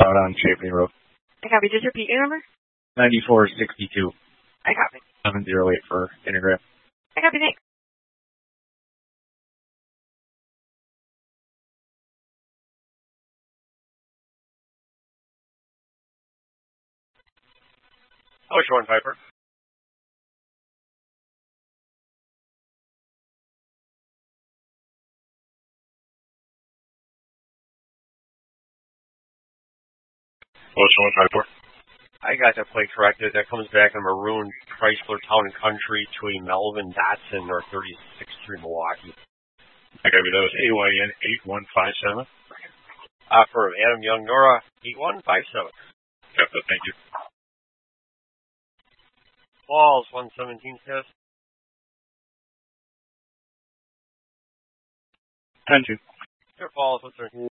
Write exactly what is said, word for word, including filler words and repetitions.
out on Chapney Road. I copy. Just repeat your number. ninety-four sixty-two. I copy. seven zero eight for Intergraph. I copy. Thanks. Ocean Piper. Ocean Piper. I got that plate corrected. That comes back in maroon Chrysler Town and Country between Melvin Dotson or thirty-sixth Street, Milwaukee. I got that was A Y N eight one five seven. Offer of Adam Young Nora eight one five seven. Got that, thank you. Falls one seventeen test. ten two. Here, Falls, what's their